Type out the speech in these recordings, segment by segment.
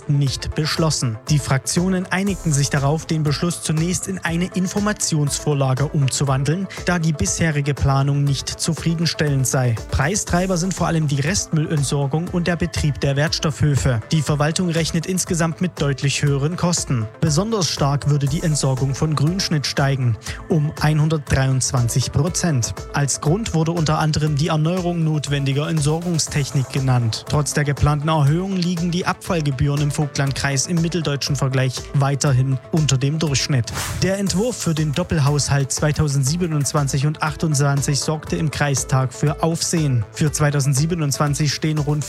jetzt nicht beschlossen. Die Fraktionen einigten sich darauf, den Beschluss zunächst in eine Informationsvorlage umzuwandeln, da die bisherige Planung nicht zufriedenstellend sei. Preistreiber sind vor allem die Restmüllentsorgung und der Betrieb der Wertstoffhöfe. Die Verwaltung rechnet insgesamt mit deutlich höheren Kosten. Besonders stark würde die Entsorgung von Grünschnitt steigen, um 123%. Als Grund wurde unter anderem die Erneuerung notwendiger Entsorgungstechnik genannt. Trotz der geplanten Erhöhung liegen die Abfallgebühren im Vogtlandkreis im mitteldeutschen Vergleich weiterhin unter dem Durchschnitt. Der Entwurf für den Doppelhaushalt 2027 und 2028 sorgte im Kreistag für Aufsehen. Für 2027 stehen rund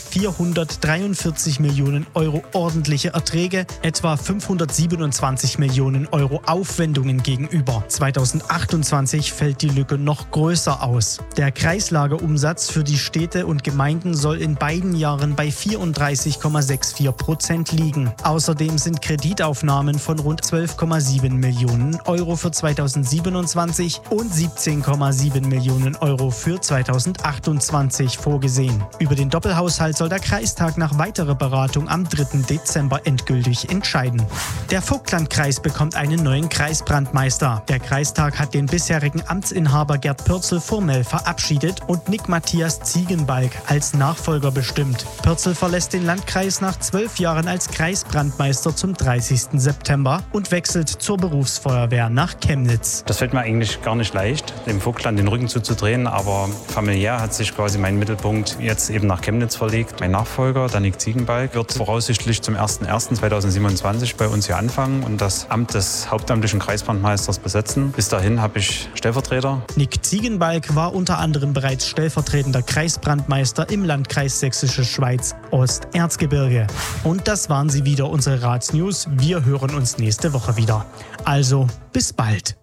443 Millionen Euro ordentliche Erträge, etwa 527 Millionen Euro Aufwendungen gegenüber. 2028 fällt die Lücke noch größer aus. Der Kreislagerumsatz für die Städte und Gemeinden soll in beiden Jahren bei 34,64% liegen. Außerdem sind Kreditaufnahmen von rund 12,7 Millionen Euro für 2027 und 17,7 Millionen Euro für 2028 vorgesehen. Über den Doppelhaushalt soll der Kreistag nach weiterer Beratung am 3. Dezember endgültig entscheiden. Der Vogtlandkreis bekommt einen neuen Kreisbrandmeister. Der Kreistag hat den bisherigen Amtsinhaber Gerd Pürzel formell verabschiedet und Nick Matthias Ziegenbalg als Nachfolger bestimmt. Pürzel verlässt den Landkreis nach 12 Jahren als Kreisbrandmeister zum 30. September und wechselt zur Berufsfeuerwehr nach Chemnitz. Das fällt mir eigentlich gar nicht leicht, dem Vogtland den Rücken zuzudrehen, aber familiär hat sich quasi mein Mittelpunkt jetzt eben nach Chemnitz verlegt. Mein Nachfolger, der Nick Ziegenbalg, wird voraussichtlich zum 01.01.2027 bei uns hier anfangen und das Amt des hauptamtlichen Kreisbrandmeisters besetzen. Bis dahin habe ich Stellvertreter. Nick Ziegenbalg war unter anderem bereits stellvertretender Kreisbrandmeister im Landkreis Sächsische Schweiz Osterzgebirge. Und das waren sie wieder, unsere Ratsnews. Wir hören uns nächste Woche wieder. Also, bis bald.